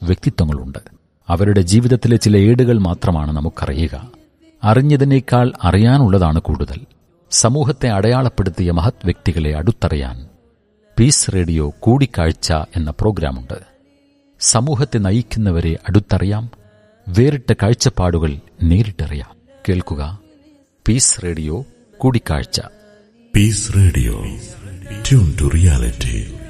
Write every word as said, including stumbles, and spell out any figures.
വ്യക്തിത്വങ്ങളുണ്ട്. അവരുടെ ജീവിതത്തിലെ ചില ഏടുകൾ മാത്രമാണ് നമുക്കറിയുക. അറിഞ്ഞതിനേക്കാൾ അറിയാനുള്ളതാണ് കൂടുതൽ. സമൂഹത്തെ അടയാളപ്പെടുത്തിയ മഹത് വ്യക്തികളെ അടുത്തറിയാൻ പീസ് റേഡിയോ കൂടിക്കാഴ്ച എന്ന പ്രോഗ്രാമുണ്ട്. സമൂഹത്തെ നയിക്കുന്നവരെ അടുത്തറിയാം, വേറിട്ട കാഴ്ചപ്പാടുകൾ നേരിട്ടറിയാം. കേൾക്കുക പീസ് റേഡിയോ കൂടിക്കാഴ്ച. Piece radio, tune to reality.